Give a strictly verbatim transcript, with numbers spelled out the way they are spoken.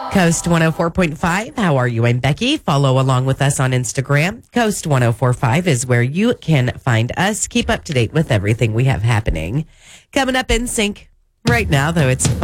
Coast one oh four point five. How are you? I'm Becky. Follow along with us on Instagram. Coast one oh four point five is where you can find us. Keep up to date with everything we have happening. Coming up in sync right now, though, it's